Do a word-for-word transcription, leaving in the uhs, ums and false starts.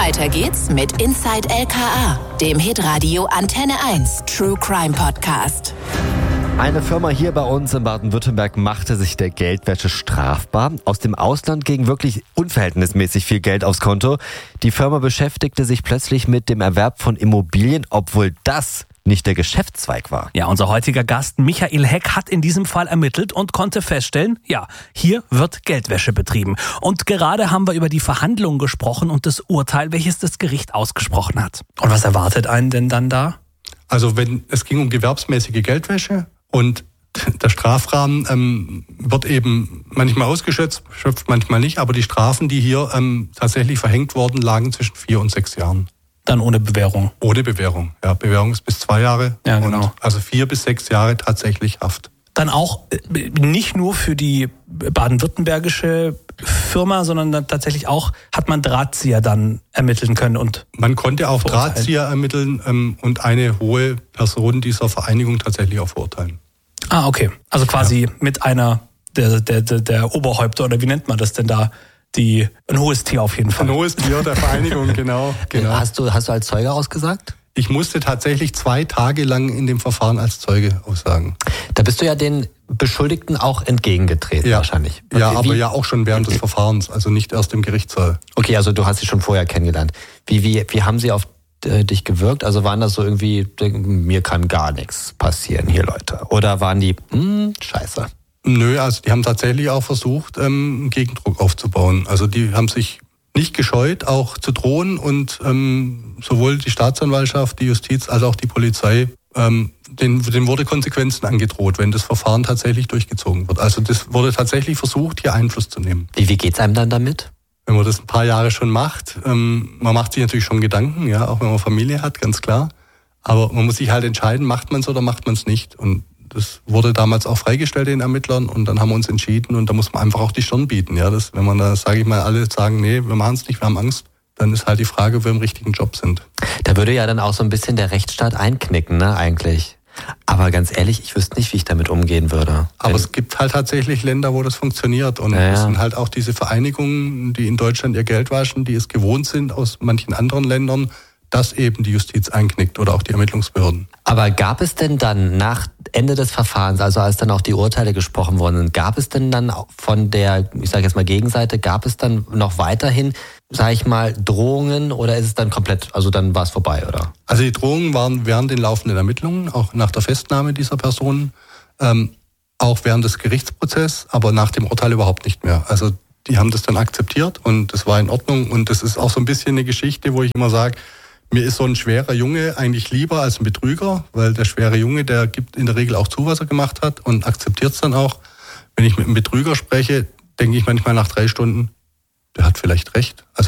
Weiter geht's mit Inside L K A, dem Hitradio Antenne eins True Crime Podcast. Eine Firma hier bei uns in Baden-Württemberg machte sich der Geldwäsche strafbar. Aus dem Ausland ging wirklich unverhältnismäßig viel Geld aufs Konto. Die Firma beschäftigte sich plötzlich mit dem Erwerb von Immobilien, obwohl das nicht der Geschäftszweig war. Ja, unser heutiger Gast Michael Heck hat in diesem Fall ermittelt und konnte feststellen, ja, hier wird Geldwäsche betrieben. Und gerade haben wir über die Verhandlungen gesprochen und das Urteil, welches das Gericht ausgesprochen hat. Und was erwartet einen denn dann da? Also wenn es ging um gewerbsmäßige Geldwäsche und der Strafrahmen ähm, wird eben manchmal ausgeschöpft, schöpft manchmal nicht, aber die Strafen, die hier ähm, tatsächlich verhängt wurden, lagen zwischen vier und sechs Jahren. Dann ohne Bewährung? Ohne Bewährung, ja. Bewährung ist bis zwei Jahre. Ja, genau. Und also vier bis sechs Jahre tatsächlich Haft. Dann auch äh, nicht nur für die baden-württembergische Firma, sondern dann tatsächlich auch hat man Drahtzieher dann ermitteln können und man konnte auch verurteilen. Drahtzieher ermitteln ähm, und eine hohe Person dieser Vereinigung tatsächlich auch verurteilen. Ah, okay. Also quasi ja. mit einer der, der, der, der Oberhäupter, oder wie nennt man das denn da? Die, ein hohes Tier auf jeden Fall. Ein hohes Tier der Vereinigung, genau, genau. Hast du, hast du als Zeuge ausgesagt? Ich musste tatsächlich zwei Tage lang in dem Verfahren als Zeuge aussagen. Da bist du ja den Beschuldigten auch entgegengetreten ja. wahrscheinlich. Okay, ja, aber wie? ja auch schon während des Verfahrens, also nicht erst im Gerichtssaal. Okay, also du hast sie schon vorher kennengelernt. Wie, wie, wie haben sie auf äh, dich gewirkt? Also waren das so irgendwie, mir kann gar nichts passieren hier, Leute? Oder waren die, hm, scheiße? Nö, also die haben tatsächlich auch versucht, ähm, Gegendruck aufzubauen. Also die haben sich nicht gescheut, auch zu drohen und ähm, sowohl die Staatsanwaltschaft, die Justiz als auch die Polizei, ähm, denen, denen wurde Konsequenzen angedroht, wenn das Verfahren tatsächlich durchgezogen wird. Also das wurde tatsächlich versucht, hier Einfluss zu nehmen. Wie, wie geht's einem dann damit? Wenn man das ein paar Jahre schon macht, ähm, man macht sich natürlich schon Gedanken, ja, auch wenn man Familie hat, ganz klar. Aber man muss sich halt entscheiden, macht man es oder macht man es nicht. Und das wurde damals auch freigestellt den Ermittlern und dann haben wir uns entschieden und da muss man einfach auch die Stirn bieten. Ja, das, wenn man da, sage ich mal, alle sagen, nee, wir machen es nicht, wir haben Angst, dann ist halt die Frage, ob wir im richtigen Job sind. Da würde ja dann auch so ein bisschen der Rechtsstaat einknicken, ne, eigentlich. Aber ganz ehrlich, ich wüsste nicht, wie ich damit umgehen würde. Aber es gibt halt tatsächlich Länder, wo das funktioniert und ja, es ja. sind halt auch diese Vereinigungen, die in Deutschland ihr Geld waschen, die es gewohnt sind aus manchen anderen Ländern, dass eben die Justiz einknickt oder auch die Ermittlungsbehörden. Aber gab es denn dann nach Ende des Verfahrens, also als dann auch die Urteile gesprochen wurden, gab es denn dann von der, ich sage jetzt mal Gegenseite, gab es dann noch weiterhin, sage ich mal, Drohungen oder ist es dann komplett, also dann war es vorbei, oder? Also die Drohungen waren während den laufenden Ermittlungen, auch nach der Festnahme dieser Personen, ähm, auch während des Gerichtsprozesses, aber nach dem Urteil überhaupt nicht mehr. Also die haben das dann akzeptiert und das war in Ordnung und das ist auch so ein bisschen eine Geschichte, wo ich immer sage, mir ist so ein schwerer Junge eigentlich lieber als ein Betrüger, weil der schwere Junge, der gibt in der Regel auch zu, was er gemacht hat und akzeptiert es dann auch. Wenn ich mit einem Betrüger spreche, denke ich manchmal nach drei Stunden, der hat vielleicht recht. Also